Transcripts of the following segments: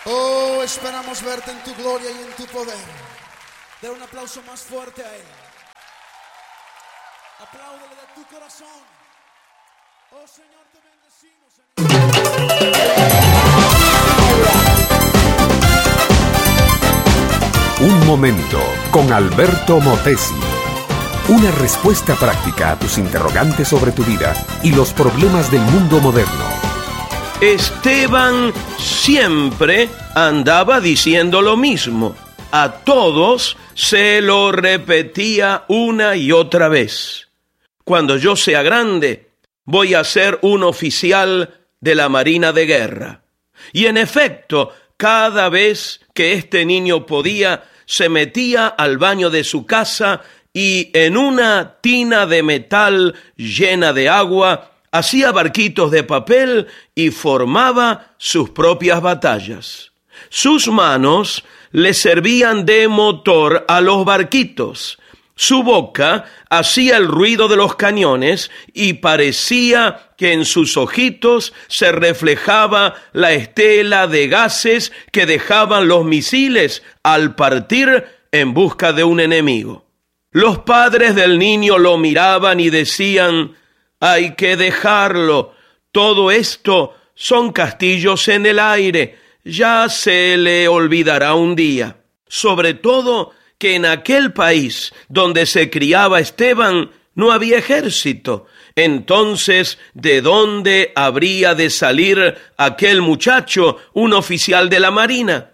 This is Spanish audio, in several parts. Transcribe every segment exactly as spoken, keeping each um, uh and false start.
Oh, esperamos verte en tu gloria y en tu poder. De un aplauso más fuerte a Él. Apláudele de tu corazón. Oh Señor, te bendecimos, Señor. Un momento con Alberto Motesi. Una respuesta práctica a tus interrogantes sobre tu vida y los problemas del mundo moderno. Esteban siempre andaba diciendo lo mismo. A todos se lo repetía una y otra vez. Cuando yo sea grande, voy a ser un oficial de la Marina de Guerra. Y en efecto, cada vez que este niño podía, se metía al baño de su casa y en una tina de metal llena de agua, hacía barquitos de papel y formaba sus propias batallas. Sus manos le servían de motor a los barquitos. Su boca hacía el ruido de los cañones y parecía que en sus ojitos se reflejaba la estela de gases que dejaban los misiles al partir en busca de un enemigo. Los padres del niño lo miraban y decían: hay que dejarlo, todo esto son castillos en el aire, ya se le olvidará un día. Sobre todo que en aquel país donde se criaba Esteban no había ejército. Entonces, ¿de dónde habría de salir aquel muchacho, un oficial de la Marina?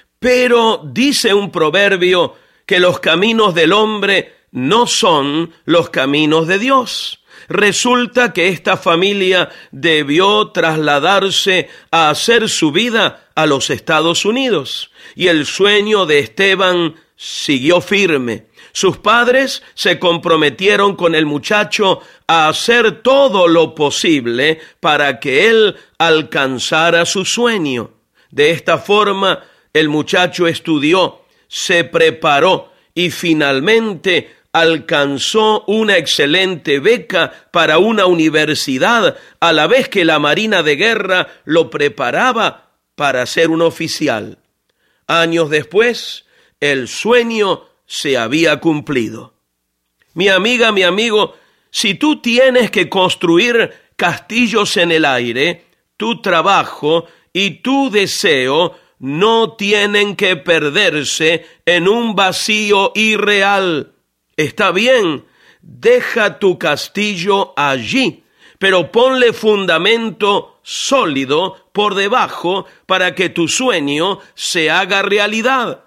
Pero dice un proverbio que los caminos del hombre no son los caminos de Dios. Resulta que esta familia debió trasladarse a hacer su vida a los Estados Unidos. Y el sueño de Esteban siguió firme. Sus padres se comprometieron con el muchacho a hacer todo lo posible para que él alcanzara su sueño. De esta forma, el muchacho estudió, se preparó y finalmente alcanzó una excelente beca para una universidad, a la vez que la Marina de Guerra lo preparaba para ser un oficial. Años después, el sueño se había cumplido. Mi amiga, mi amigo, si tú tienes que construir castillos en el aire, tu trabajo y tu deseo no tienen que perderse en un vacío irreal. Está bien, deja tu castillo allí, pero ponle fundamento sólido por debajo para que tu sueño se haga realidad.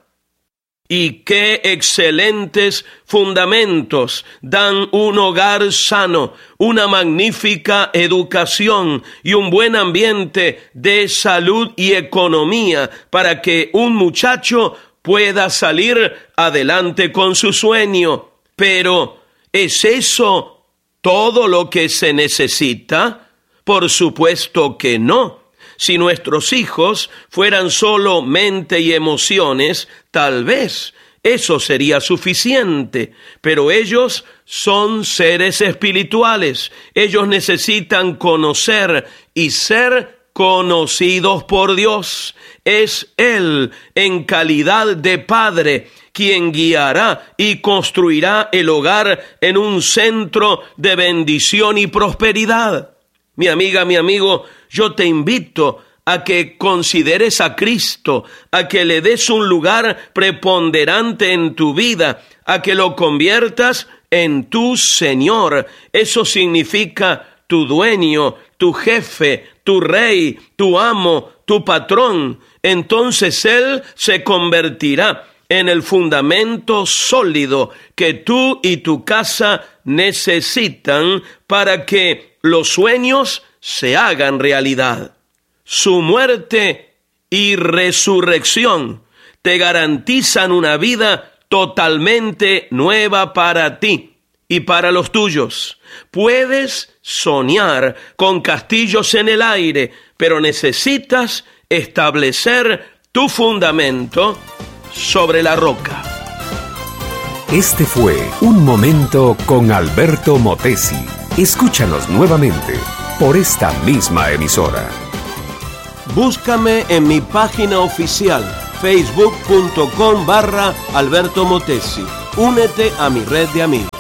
Y qué excelentes fundamentos dan un hogar sano, una magnífica educación y un buen ambiente de salud y economía para que un muchacho pueda salir adelante con su sueño. Pero, ¿es eso todo lo que se necesita? Por supuesto que no. Si nuestros hijos fueran solo mente y emociones, tal vez eso sería suficiente. Pero ellos son seres espirituales. Ellos necesitan conocer y ser conocidos por Dios. Es Él, en calidad de Padre, quien guiará y construirá el hogar en un centro de bendición y prosperidad. Mi amiga, mi amigo, yo te invito a que consideres a Cristo, a que le des un lugar preponderante en tu vida, a que lo conviertas en tu Señor. Eso significa tu dueño, tu jefe, tu rey, tu amo, tu patrón. Entonces Él se convertirá en el fundamento sólido que tú y tu casa necesitan para que los sueños se hagan realidad. Su muerte y resurrección te garantizan una vida totalmente nueva para ti y para los tuyos. Puedes soñar con castillos en el aire, pero necesitas establecer tu fundamento sobre la roca. Este fue Un Momento con Alberto Motesi. Escúchanos nuevamente por esta misma emisora. Búscame en mi página oficial, facebook punto com barra Alberto Motesi. Únete a mi red de amigos.